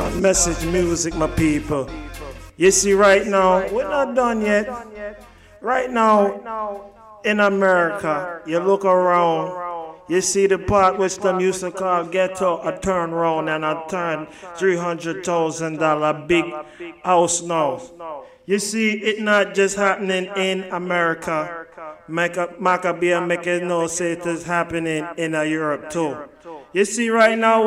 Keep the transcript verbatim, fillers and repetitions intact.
Uh, message music, my people. You see, right now, we're not done yet. Right now, in America, you look around, you see the part which them used to call ghetto, a turnaround and a turn three hundred thousand dollars big house now. You see, it not just happening in America. Maccabee make it know say it is happening in Europe too. You see, right now,